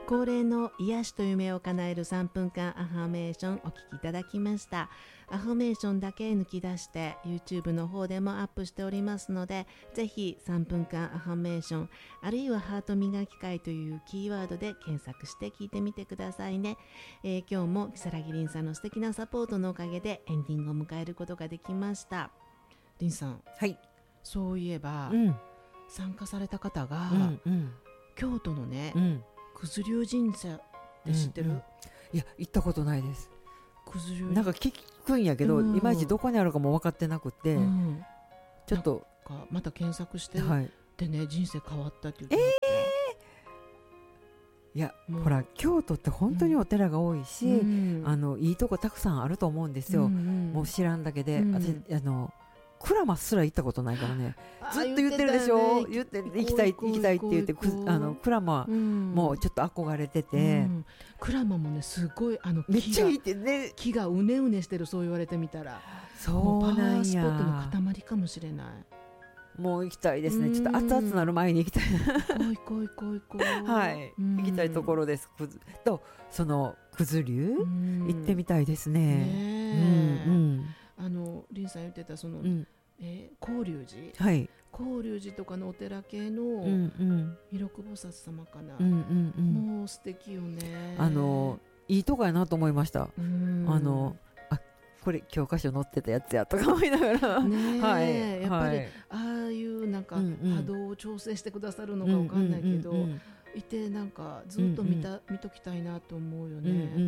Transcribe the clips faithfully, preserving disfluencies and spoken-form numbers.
恒例の癒しと夢を叶えるさんぷんかんアファメーションお聞きいただきました。アファメーションだけ抜き出して YouTube の方でもアップしておりますので、ぜひさんぷんかんアファメーションあるいはハート磨き会というキーワードで検索して聞いてみてくださいね。えー、今日も如月凛さんの素敵なサポートのおかげでエンディングを迎えることができました。凛さん、 はい、 そういえば、うん、参加された方が、うんうん、京都のね、うん九頭龍神社って知ってる？うんうん、 いや行ったことないです。 九頭龍なんか聞くんやけど、うん、いまいちどこにあるかも分かってなくて、うん、ちょっとなんかまた検索して、はい、でね人生変わったって言ってました。えー、いやほら京都って本当にお寺が多いし、うん、あのいいとこたくさんあると思うんですよ、うんうん、もう知らんだけで、うん、私あのクラマすら行ったことないからね。ずっと言ってるでしょ。言って行きたい行きたいって言ってあのクラマもうちょっと憧れてて、うん、 クラマもねすごいあのめっちゃいいってね、 木がうねうねしてる、そう言われてみたらそうなんや、パワースポットの塊かもしれない。 もう行きたいですね。ちょっと熱々なる前に行きたい。 行こう行こう行こう行こうはい、行きたいところです。とその九頭龍行ってみたいですね。 ねえ、うんうん、あの林さん言ってたその、うんえー、広隆寺、はい、広隆寺とかのお寺系の弥勒菩薩様かな、うんうんうん、もう素敵よね。 あのいいとこやなと思いました。あのあこれ教科書載ってたやつやとか思いながら、 ねはい、やっぱり、はい、ああいうなんか波動を調整してくださるのかわかんないけど、うんうんうんうん、いてなんかずっと見た、うんうん、見ときたいなと思うよね、うんうんうんうん、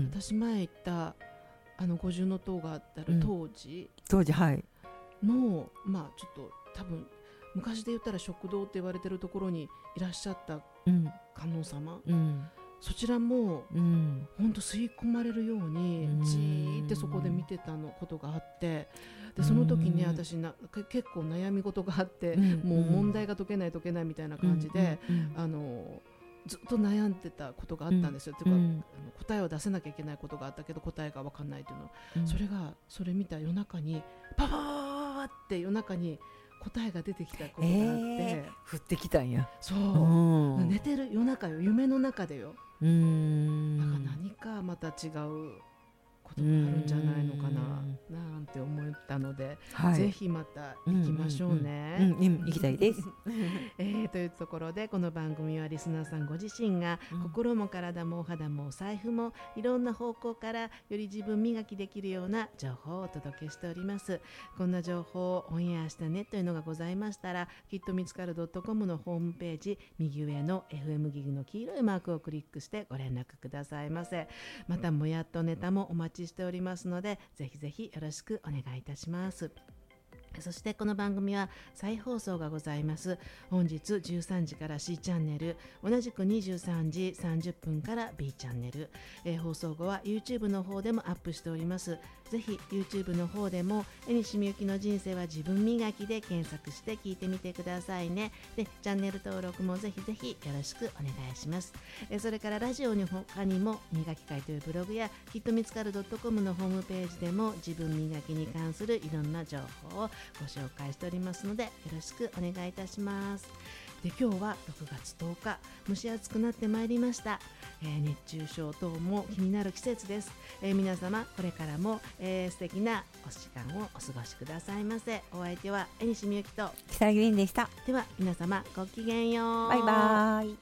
私前行ったあの五重塔があったる当時、 うん、当時はいのまあちょっと多分昔で言ったら食堂って言われてるところにいらっしゃった観音様、うん、そちらも、うん、ほんと吸い込まれるようにじーってそこで見てたのことがあって、でその時に私な結構悩み事があって、うん、もう問題が解けない解けないみたいな感じで、うん、あのずっと悩んでたことがあったんですよ、うん、ていうか、うん、あの答えを出せなきゃいけないことがあったけど答えが分かんないというの、うん、それがそれ見た夜中にパパーって夜中に答えが出てきたことがあって、えー、降ってきたんや。 そう、うん、寝てる夜中よ、夢の中でよ、うーん、なんか何かまた違うことがあるんじゃないのかななんて思ったので、はい、ぜひまた行きましょうね、 うんうんうんうん、行きたいです、 えー、というところでこの番組はリスナーさんご自身が心も体もお肌もお財布もいろんな方向からより自分磨きできるような情報をお届けしております。こんな情報をオンエアしたねというのがございましたら、きっと見つかる .com のホームページ右上の エフエム ギグの黄色いマークをクリックしてご連絡くださいませ。またもやっとネタもお待ちしておりますので、ぜひぜひよろしくお願いいたします。そしてこの番組は再放送がございます。本日じゅうさんじから C チャンネル、同じくにじゅうさんじさんじゅっぷんから B チャンネル、えー、放送後は YouTube の方でもアップしております。ぜひ YouTube の方でも江西みゆきの人生は自分磨きで検索して聞いてみてくださいね。でチャンネル登録もぜひぜひよろしくお願いします。えー、それからラジオに他にも磨き会というブログやきっと見つかる .com のホームページでも自分磨きに関するいろんな情報をご紹介しておりますのでよろしくお願いいたします。で今日はろくがつとおか、蒸し暑くなってまいりました、えー、熱中症等も気になる季節です、えー、皆様これからも、えー、素敵なお時間をお過ごしくださいませ。お相手は江西みゆきと如月凛でした。 では皆様ごきげんよう。 バイバイ。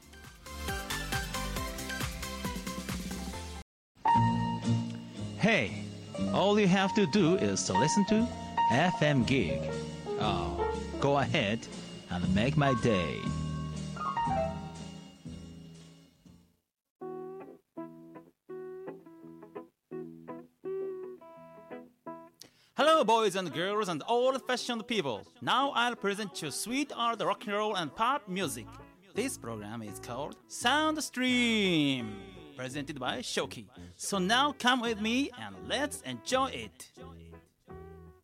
Hey, all you have to do is to listen to エフエム Gig. Oh, go ahead and make my day. Hello, boys and girls and old-fashioned people. Now I'll present you sweet art, rock and roll, and pop music. This program is called Soundstream, presented by Shoki. So now come with me and let's enjoy it.